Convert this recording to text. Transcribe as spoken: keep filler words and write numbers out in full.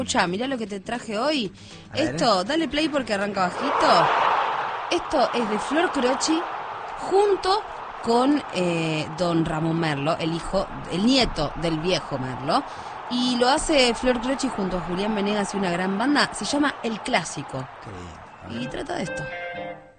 Escucha, mirá lo que te traje hoy. A ver. Esto, dale play porque arranca bajito. Esto es de Flor Croci junto con eh, don Ramón Merlo, el hijo, el nieto del viejo Merlo. Y lo hace Flor Croci junto a Julián Venegas y una gran banda. Se llama El Clásico. Qué lindo. A ver. Y trata de esto.